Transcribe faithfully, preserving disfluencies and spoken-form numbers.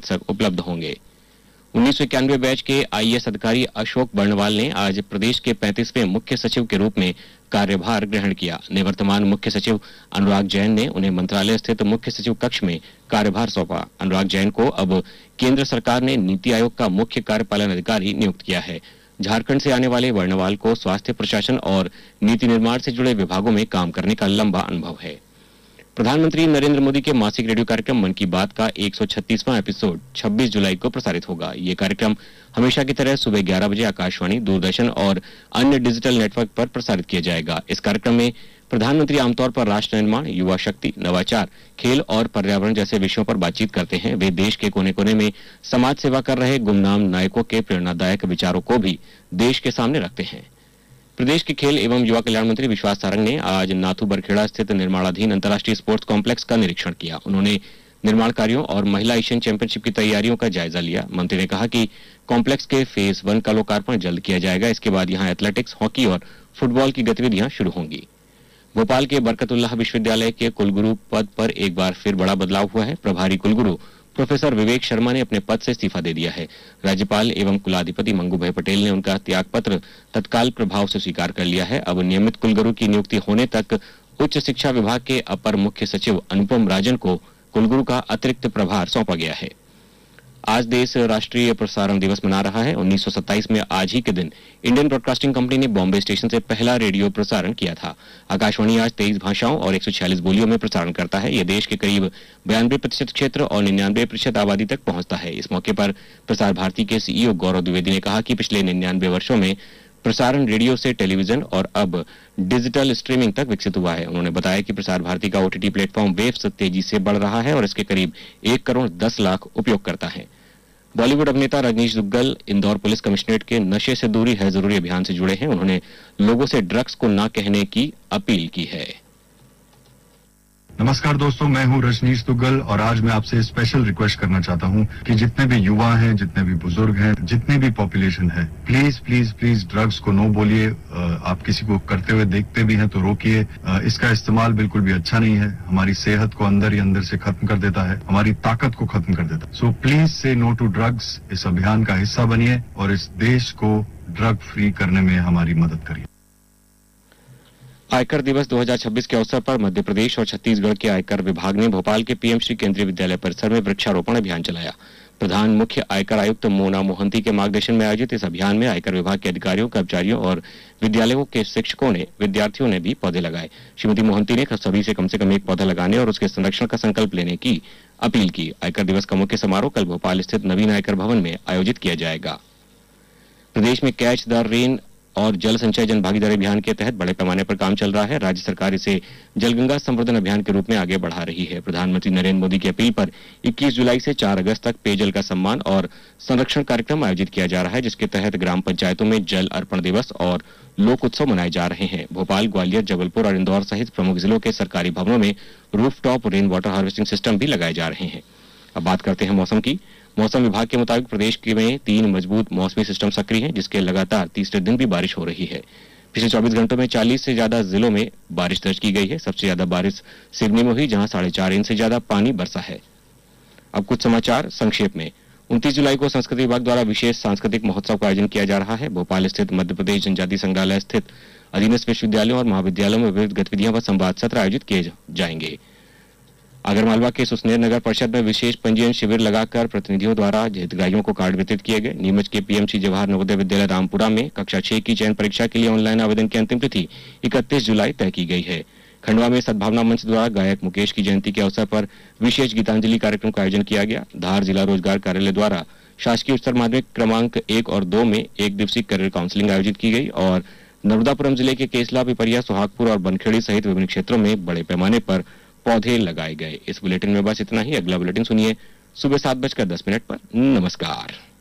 चिकित्सक उपलब्ध होंगे। उन्नीस सौ इक्यानवे बैच के आईएएस अधिकारी अशोक बर्णवाल ने आज प्रदेश के पैंतीसवें मुख्य सचिव के रूप में कार्यभार ग्रहण किया। निवर्तमान मुख्य सचिव अनुराग जैन ने उन्हें मंत्रालय स्थित मुख्य सचिव कक्ष में कार्यभार सौंपा। अनुराग जैन को अब केंद्र सरकार ने नीति आयोग का मुख्य कार्यपालन अधिकारी नियुक्त किया है। झारखंड से आने वाले बर्णवाल को स्वास्थ्य प्रशासन और नीति निर्माण से जुड़े विभागों में काम करने का लंबा अनुभव है। प्रधानमंत्री नरेंद्र मोदी के मासिक रेडियो कार्यक्रम मन की बात का एक सौ छत्तीसवां एपिसोड छब्बीस जुलाई को प्रसारित होगा। ये कार्यक्रम हमेशा की तरह सुबह ग्यारह बजे आकाशवाणी, दूरदर्शन और अन्य डिजिटल नेटवर्क पर प्रसारित किया जाएगा। इस कार्यक्रम में प्रधानमंत्री आमतौर पर राष्ट्र निर्माण, युवा शक्ति, नवाचार, खेल और पर्यावरण जैसे विषयों पर बातचीत करते हैं। वे देश के कोने कोने में समाज सेवा कर रहे गुमनाम नायकों के प्रेरणादायक विचारों को भी देश के सामने रखते हैं। प्रदेश के खेल एवं युवा कल्याण मंत्री विश्वास सारंग ने आज नाथू बरखेड़ा स्थित निर्माणाधीन अंतर्राष्ट्रीय स्पोर्ट्स कॉम्प्लेक्स का निरीक्षण किया। उन्होंने निर्माण कार्यों और महिला एशियन चैंपियनशिप की तैयारियों का जायजा लिया। मंत्री ने कहा कि कॉम्प्लेक्स के फेज वन का लोकार्पण जल्द किया जाएगा। इसके बाद यहां एथलेटिक्स, हॉकी और फुटबॉल की गतिविधियां शुरू होंगी। भोपाल के बरकतुल्लाह विश्वविद्यालय के कुलगुरु पद पर एक बार फिर बड़ा बदलाव हुआ है। प्रभारी कुलगुरु प्रोफेसर विवेक शर्मा ने अपने पद से इस्तीफा दे दिया है। राज्यपाल एवं कुलाधिपति मंगूभाई पटेल ने उनका त्यागपत्र तत्काल प्रभाव से स्वीकार कर लिया है। अब नियमित कुलगुरु की नियुक्ति होने तक उच्च शिक्षा विभाग के अपर मुख्य सचिव अनुपम राजन को कुलगुरु का अतिरिक्त प्रभार सौंपा गया है। आज देश राष्ट्रीय प्रसारण दिवस मना रहा है। उन्नीस सौ सत्ताईस में आज ही के दिन इंडियन ब्रॉडकास्टिंग कंपनी ने बॉम्बे स्टेशन से पहला रेडियो प्रसारण किया था। आकाशवाणी आज तेईस भाषाओं और एक सौ छियालीस बोलियों में प्रसारण करता है। यह देश के करीब बयानवे प्रतिशत क्षेत्र और निन्यानवे प्रतिशत आबादी तक पहुंचता है। इस मौके पर प्रसार भारती के सीईओ गौरव द्विवेदी ने कहा कि पिछले निन्यानवे वर्षों में प्रसारण रेडियो से टेलीविजन और अब डिजिटल स्ट्रीमिंग तक विकसित हुआ है। उन्होंने बताया कि प्रसार भारती का ओटीटी प्लेटफॉर्म वेव्स तेजी से बढ़ रहा है और इसके करीब एक करोड़ दस लाख उपयोगकर्ता हैं। बॉलीवुड अभिनेता रजनीश दुग्गल इंदौर पुलिस कमिश्नरेट के नशे से दूरी है जरूरी अभियान से जुड़े हैं। उन्होंने लोगों से ड्रग्स को ना कहने की अपील की है। नमस्कार दोस्तों, मैं हूं रजनीश दुग्गल और आज मैं आपसे स्पेशल रिक्वेस्ट करना चाहता हूं कि जितने भी युवा हैं, जितने भी बुजुर्ग हैं, जितनी भी पॉपुलेशन है, प्लीज प्लीज प्लीज ड्रग्स को नो बोलिए। आप किसी को करते हुए देखते भी हैं तो रोकिए। इसका इस्तेमाल बिल्कुल भी अच्छा नहीं है। हमारी सेहत को अंदर ही अंदर से खत्म कर देता है, हमारी ताकत को खत्म कर देता है। सो प्लीज से नो टू ड्रग्स। इस अभियान का हिस्सा बनिए और इस देश को ड्रग फ्री करने में हमारी मदद करिए। आयकर दिवस दो हज़ार छब्बीस के अवसर पर मध्य प्रदेश और छत्तीसगढ़ के आयकर विभाग ने भोपाल के पीएमश्री केंद्रीय विद्यालय परिसर में वृक्षारोपण अभियान चलाया। प्रधान मुख्य आयकर आयुक्त मोना मोहंती के मार्गदर्शन में आयोजित इस अभियान में आयकर विभाग के अधिकारियों, कर्मचारियों और विद्यालयों के शिक्षकों ने, विद्यार्थियों ने भी पौधे लगाए। श्रीमती मोहंती ने सभी से कम से कम एक पौधा लगाने और उसके संरक्षण का संकल्प लेने की अपील की। आयकर दिवस का मुख्य समारोह कल भोपाल स्थित नवीन आयकर भवन में आयोजित किया जाएगा। प्रदेश में कैच द रेन और जल संचय जन भागीदारी अभियान के तहत बड़े पैमाने पर काम चल रहा है। राज्य सरकार इसे जलगंगा संवर्धन अभियान के रूप में आगे बढ़ा रही है। प्रधानमंत्री नरेंद्र मोदी की अपील पर इक्कीस जुलाई से चार अगस्त तक पेयजल का सम्मान और संरक्षण कार्यक्रम आयोजित किया जा रहा है, जिसके तहत ग्राम पंचायतों में जल अर्पण दिवस और लोक उत्सव मनाए जा रहे हैं। भोपाल, ग्वालियर, जबलपुर और इंदौर सहित प्रमुख जिलों के सरकारी भवनों में rooftop rain water harvesting system भी लगाए जा रहे हैं। अब बात करते हैं मौसम की। मौसम विभाग के मुताबिक प्रदेश में तीन मजबूत मौसमी सिस्टम सक्रिय हैं, जिसके लगातार तीसरे दिन भी बारिश हो रही है। पिछले चौबीस घंटों में चालीस से ज्यादा जिलों में बारिश दर्ज की गई है। सबसे ज्यादा बारिश सिवनी में हुई, जहां साढ़े चार इंच से ज्यादा पानी बरसा है। अब कुछ समाचार संक्षेप में। उनतीस जुलाई को संस्कृति विभाग द्वारा विशेष सांस्कृतिक महोत्सव का आयोजन किया जा रहा है। भोपाल स्थित मध्य प्रदेश जनजाति संग्रहालय स्थित अधीनस्थ विश्वविद्यालयों और महाविद्यालयों में विविध गतिविधियों व संवाद सत्र आयोजित किए जाएंगे। आगरमालवा के सुसनेर नगर परिषद में विशेष पंजीयन शिविर लगाकर प्रतिनिधियों द्वारा हितग्राहियों को कार्ड वितरित किए गए। नीमच के पीएमसी जवाहर नवोदय विद्यालय रामपुरा में कक्षा छह की चयन परीक्षा के लिए ऑनलाइन आवेदन की अंतिम तिथि इकतीस जुलाई तय की गई है। खंडवा में सद्भावना मंच द्वारा गायक मुकेश की जयंती के अवसर पर विशेष गीतांजलि कार्यक्रम का आयोजन किया गया। धार जिला रोजगार कार्यालय द्वारा शासकीय उच्चतर माध्यमिक क्रमांक एक और दो में एक दिवसीय करियर काउंसलिंग आयोजित की गई और नर्मदापुरम जिले के केसला, पिपरिया, सोहागपुर और बनखेड़ी सहित विभिन्न क्षेत्रों में बड़े पैमाने पर पौधे लगाए गए। इस बुलेटिन में बस इतना ही। अगला बुलेटिन सुनिए सुबह सात बजकर दस मिनट पर। नमस्कार।